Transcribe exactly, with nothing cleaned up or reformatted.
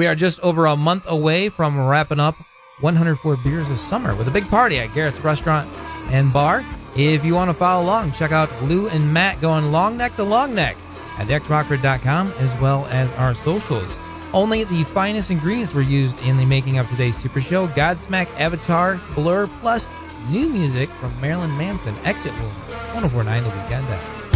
We are just over a month away from wrapping up one hundred four Beers of Summer with a big party at Garrett's Restaurant and Bar. If you want to follow along, check out Lou and Matt going long neck to long neck at the x rockford dot com, as well as our socials. Only the finest ingredients were used in the making of today's Super Show. Godsmack, Avatar, Blur, plus new music from Marilyn Manson, Exit Wounds, one oh four point nine The Weekend X.